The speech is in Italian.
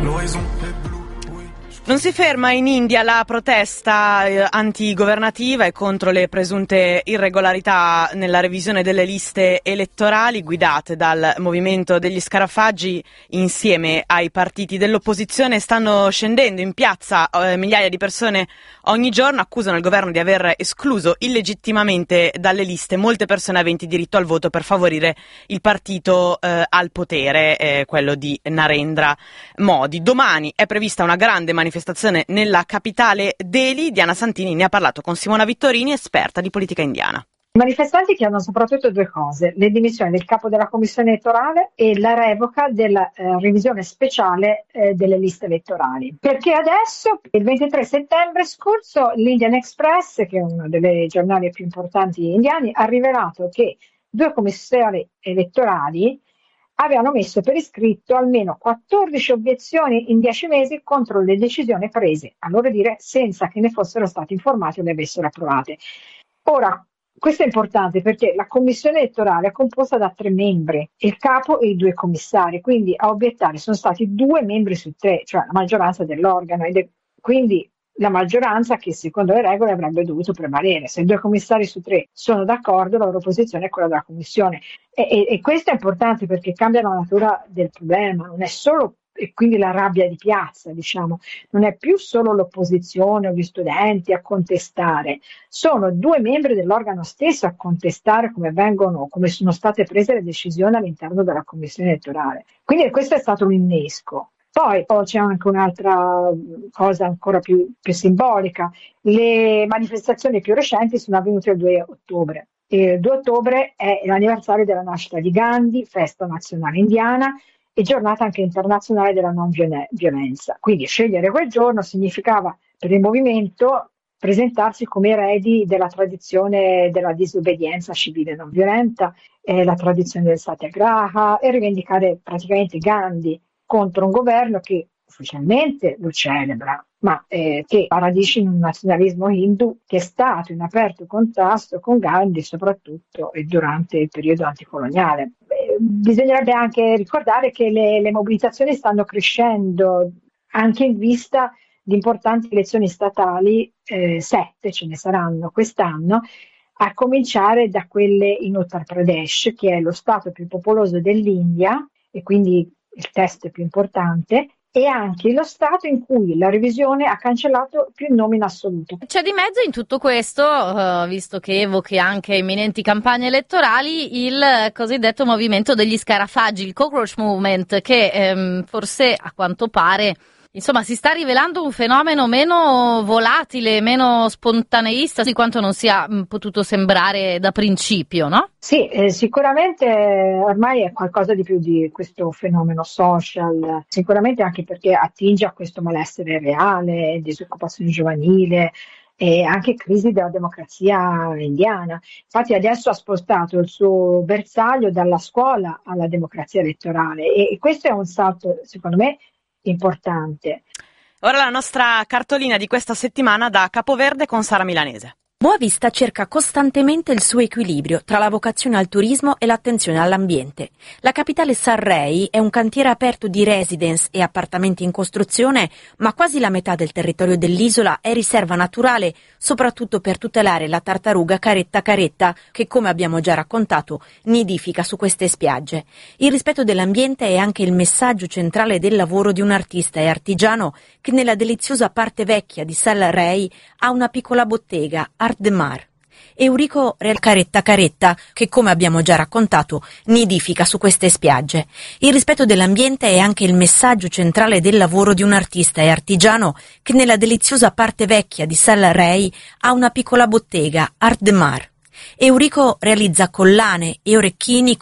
Non si ferma in India la protesta antigovernativa e contro le presunte irregolarità nella revisione delle liste elettorali guidate dal movimento degli scarafaggi. Insieme ai partiti dell'opposizione stanno scendendo in piazza migliaia di persone ogni giorno, accusano il governo di aver escluso illegittimamente dalle liste molte persone aventi diritto al voto per favorire il partito al potere, quello di Narendra Modi. Domani è prevista una grande manifestazione nella capitale Delhi. Diana Santini ne ha parlato con Simona Vittorini, esperta di politica indiana. I manifestanti chiedono soprattutto due cose: le dimissioni del capo della commissione elettorale e la revoca della revisione speciale delle liste elettorali. Perché adesso, il 23 settembre scorso, l'Indian Express, che è uno dei giornali più importanti indiani, ha rivelato che due commissari elettorali avevano messo per iscritto almeno 14 obiezioni in 10 mesi contro le decisioni prese, a loro dire, senza che ne fossero stati informati o le avessero approvate. Ora, questo è importante perché la commissione elettorale è composta da 3 membri, il capo e i 2 commissari, quindi a obiettare sono stati 2 membri su 3, cioè la maggioranza dell'organo, quindi la maggioranza che secondo le regole avrebbe dovuto prevalere. Se 2 commissari su 3 sono d'accordo, la loro posizione è quella della commissione. E questo è importante perché cambia la natura del problema, non è solo, e quindi la rabbia di piazza, diciamo, non è più solo l'opposizione o gli studenti a contestare, sono 2 membri dell'organo stesso a contestare come sono state prese le decisioni all'interno della commissione elettorale. Quindi questo è stato un innesco. Poi c'è anche un'altra cosa ancora più simbolica. Le manifestazioni più recenti sono avvenute il 2 ottobre. Il 2 ottobre è l'anniversario della nascita di Gandhi, festa nazionale indiana e giornata anche internazionale della non violenza. Quindi scegliere quel giorno significava per il movimento presentarsi come eredi della tradizione della disobbedienza civile non violenta, la tradizione del satyagraha, e rivendicare praticamente Gandhi contro un governo che ufficialmente lo celebra, ma che ha radici in un nazionalismo hindu che è stato in aperto contrasto con Gandhi soprattutto durante il periodo anticoloniale. Bisognerebbe anche ricordare che le mobilitazioni stanno crescendo anche in vista di importanti elezioni statali, 7 ce ne saranno quest'anno, a cominciare da quelle in Uttar Pradesh, che è lo stato più popoloso dell'India e quindi il test più importante, e anche lo stato in cui la revisione ha cancellato più nomi in assoluto. C'è di mezzo in tutto questo, visto che evochi anche imminenti campagne elettorali, il cosiddetto movimento degli scarafaggi, il Cockroach Movement, che forse a quanto pare insomma si sta rivelando un fenomeno meno volatile, meno spontaneista di quanto non sia potuto sembrare da principio, no? Sì, sicuramente ormai è qualcosa di più di questo fenomeno social, sicuramente anche perché attinge a questo malessere reale, disoccupazione giovanile e anche crisi della democrazia indiana. Infatti adesso ha spostato il suo bersaglio dalla scuola alla democrazia elettorale e questo è un salto, secondo me, importante. Ora la nostra cartolina di questa settimana da Capoverde con Sara Milanese. Boa Vista cerca costantemente il suo equilibrio tra la vocazione al turismo e l'attenzione all'ambiente. La capitale Sarrei è un cantiere aperto di residence e appartamenti in costruzione, ma quasi la metà del territorio dell'isola è riserva naturale, soprattutto per tutelare la tartaruga caretta caretta, che, come abbiamo già raccontato, nidifica su queste spiagge. Il rispetto dell'ambiente è anche il messaggio centrale del lavoro di un artista e artigiano che nella deliziosa parte vecchia di Sarrei ha una piccola bottega, de Mar. Eurico Caretta Caretta, che, come abbiamo già raccontato, nidifica su queste spiagge. Il rispetto dell'ambiente è anche il messaggio centrale del lavoro di un artista e artigiano che nella deliziosa parte vecchia di Sarrei ha una piccola bottega, Art de Mar. Eurico realizza collane e orecchini